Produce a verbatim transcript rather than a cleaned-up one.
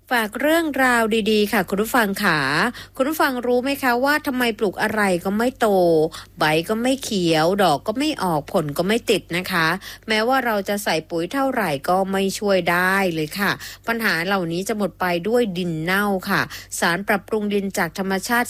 ฝากเรื่องราวดีๆค่ะคุณผู้ฟังขาคุณผู้ฟังรู้ไหมคะว่าทำไมปลูกอะไรก็ไม่โตใบก็ไม่เขียวดอกก็ไม่ออกผลก็ไม่ติดนะคะแม้ว่าเราจะใส่ปุ๋ยเท่าไหร่ก็ไม่ช่วยได้เลยค่ะปัญหาเหล่านี้จะหมดไปด้วยดินเน่าค่ะสารปรับปรุงดินจากธรรมชาติ